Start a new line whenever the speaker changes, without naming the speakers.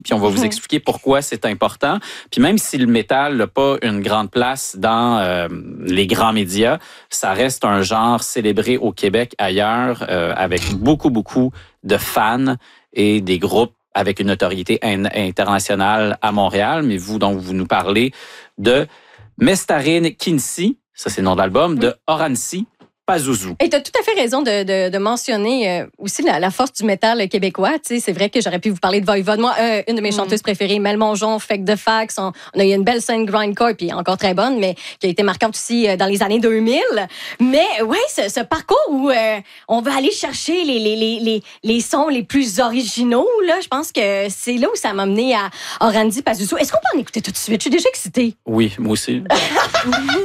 puis on va vous expliquer pourquoi c'est important. Puis même si le métal n'a pas une grande place dans les grands médias, ça reste un genre célébré au Québec, ailleurs, avec beaucoup de fans et des groupes avec une notoriété internationale à Montréal. Mais vous nous parlez de Mestarine Kinsi, ça c'est le nom de l'album, de Orancy Pazuzu.
Et tu as tout à fait raison de mentionner aussi la force du métal québécois. Tu sais, c'est vrai que j'aurais pu vous parler de Voivode. Moi, une de mes chanteuses préférées, Mel Mongeon, Fake de Fax. On a eu une belle scène grindcore, puis encore très bonne, mais qui a été marquante aussi dans les années 2000. Mais ouais, ce parcours où on va aller chercher les sons les plus originaux, là, je pense que c'est là où ça m'a mené à Orancy Pazuzu. Est-ce qu'on peut en écouter tout de suite? Je suis déjà excitée.
Oui, moi aussi.